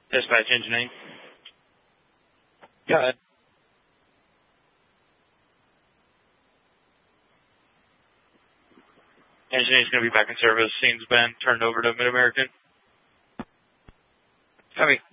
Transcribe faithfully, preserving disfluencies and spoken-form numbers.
Dispatch engineering. Go ahead. Engineering's going to be back in service. Scene's been turned over to Mid-American. Copy.